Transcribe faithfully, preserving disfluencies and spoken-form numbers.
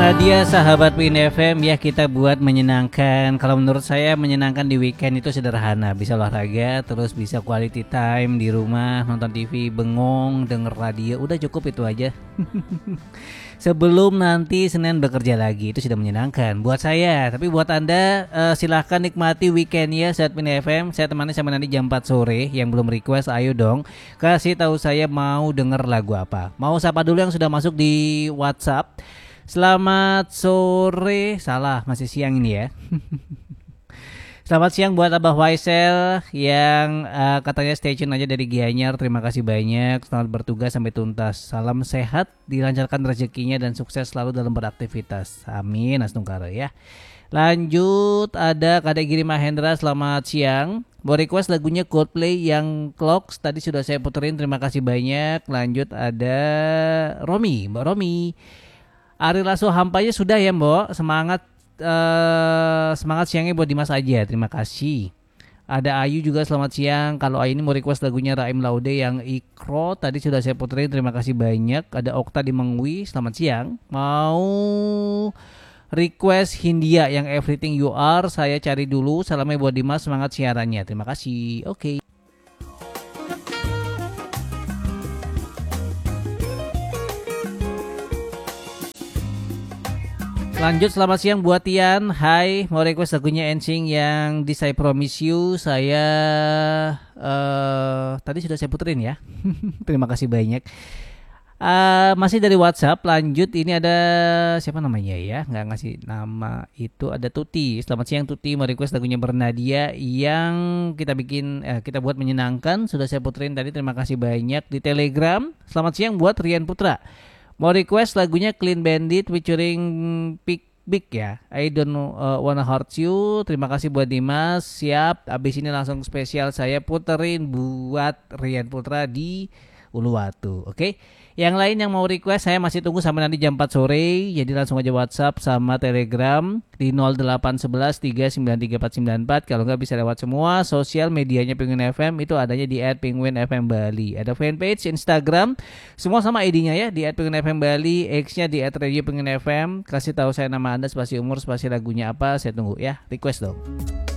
Nah dia sahabat Win F M ya, kita buat menyenangkan. Kalau menurut saya menyenangkan di weekend itu sederhana. Bisa olahraga, terus bisa quality time di rumah, nonton T V, bengong, denger radio. Udah cukup itu aja. Sebelum nanti Senin bekerja lagi, itu sudah menyenangkan buat saya. Tapi buat Anda uh, silahkan nikmati weekend ya saat Win F M. Saya temani sampai nanti jam empat sore. Yang belum request ayo dong kasih tahu saya mau denger lagu apa. Mau sapa dulu yang sudah masuk di WhatsApp. Selamat sore, salah masih siang ini ya. Selamat siang buat Abah Waisel yang uh, katanya stay tune aja dari Gianyar. Terima kasih banyak, selamat bertugas sampai tuntas. Salam sehat, dilancarkan rezekinya dan sukses selalu dalam beraktivitas. Amin, Asnungkara ya. Lanjut ada Kadek Giri Mahendra, selamat siang. Mau request lagunya Coldplay yang Clocks, tadi sudah saya puterin, terima kasih banyak. Lanjut ada Romi, Mbak Romi. Ari Lasso Hampanya sudah ya Mbok. Semangat uh, semangat siangnya buat Dimas aja. Terima kasih. Ada Ayu juga selamat siang. Kalau Ayu ini mau request lagunya Raim Laude yang Ikro, tadi sudah saya puterin, terima kasih banyak. Ada Okta di Mengwi, selamat siang. Mau request Hindia yang Everything You Are, saya cari dulu. Salamnya buat Dimas, semangat siarannya. Terima kasih. Oke. Okay. Lanjut, selamat siang buat Tian. Hai, mau request lagunya N Sync yang This I Promise You. Saya uh, tadi sudah saya puterin ya. Terima kasih banyak. Uh, masih dari WhatsApp. Lanjut, ini ada siapa namanya ya? Nggak ngasih nama itu. Ada Tuti. Selamat siang Tuti. Mau request lagunya Bernadia yang kita bikin, eh, kita buat menyenangkan. Sudah saya puterin tadi. Terima kasih banyak di Telegram. Selamat siang buat Rian Putra. Mau request lagunya Clean Bandit featuring Big Big ya. I don't know, uh, wanna hurt you. Terima kasih buat Dimas. Siap. Abis ini langsung spesial saya puterin buat Rian Putra di Uluwatu. Oke. Okay? Yang lain yang mau request saya masih tunggu sampai nanti jam empat sore. Jadi langsung aja WhatsApp sama Telegram di nol delapan satu satu tiga sembilan tiga empat sembilan empat. Kalau nggak bisa lewat semua sosial medianya Penguin F M, itu adanya di et penguin f m bali. Ada fanpage Instagram, semua sama I D-nya ya, di et penguin f m bali, X-nya di et radio penguin f m. Kasih tahu saya nama Anda, spasi umur, spasi lagunya apa, saya tunggu ya. Request dong.